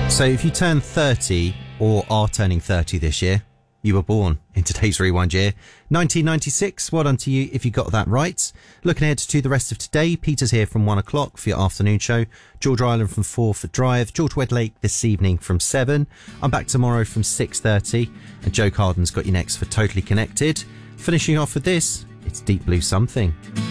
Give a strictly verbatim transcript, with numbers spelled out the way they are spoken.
So if you turn thirty or are turning thirty this year, you were born in today's Rewind year, nineteen ninety-six. Well done to you if you got that right. Looking ahead to the rest of today, Peter's here from one o'clock for your afternoon show. George Island from four for Drive. George Wedlake this evening from seven. I'm back tomorrow from six thirty. And Joe Carden's got you next for Totally Connected. Finishing off with this, it's Deep Blue Something.